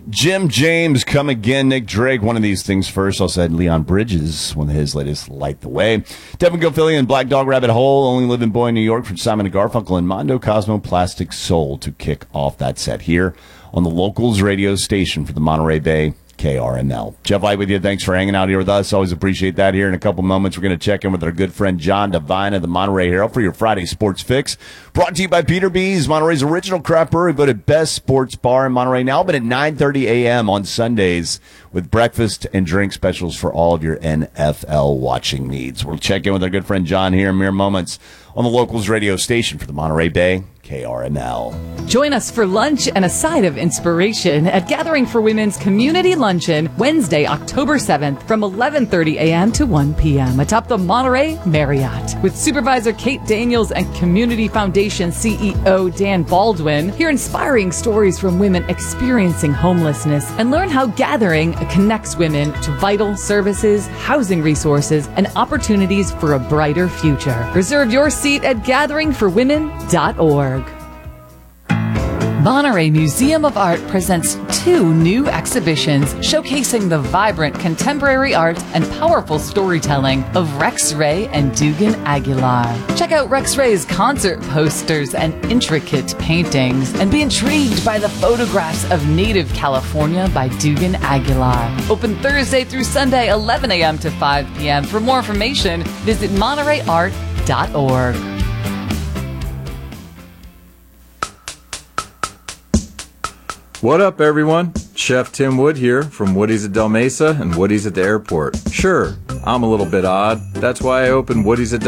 Jim James, Come Again, Nick Drake, One of These Things First. Also had Leon Bridges, one of his latest, Light the Way. Devin Gilfillian, Black Dog Rabbit Hole, Only Living Boy in New York from Simon & Garfunkel, and Mondo Cosmo, Plastic Soul to kick off that set here on the Locals radio station for the Monterey Bay KRML. Jeff Light with you. Thanks for hanging out here with us. Always appreciate that. Here in a couple moments, we're going to check in with our good friend John Devine of the Monterey Herald for your Friday Sports Fix. Brought to you by Peter B's, Monterey's original craft brewery, voted best sports bar in Monterey now, but at 9:30 a.m. on Sundays with breakfast and drink specials for all of your NFL watching needs. We'll check in with our good friend John here in mere moments on the Locals radio station for the Monterey Bay KRML. Join us for lunch and a side of inspiration at Gathering for Women's Community Luncheon, Wednesday, October 7th from 11:30 a.m. to 1 p.m. atop the Monterey Marriott. With Supervisor Kate Daniels and Community Foundation CEO Dan Baldwin, hear inspiring stories from women experiencing homelessness and learn how Gathering connects women to vital services, housing resources, and opportunities for a brighter future. Reserve your seat at gatheringforwomen.org. Monterey Museum of Art presents 2 new exhibitions showcasing the vibrant contemporary art and powerful storytelling of Rex Ray and Dugan Aguilar. Check out Rex Ray's concert posters and intricate paintings and be intrigued by the photographs of native California by Dugan Aguilar. Open Thursday through Sunday, 11 a.m. to 5 p.m. For more information, visit MontereyArt.org. What up, everyone? Chef Tim Wood here from Woody's at Del Mesa and Woody's at the airport. Sure, I'm a little bit odd. That's why I opened Woody's at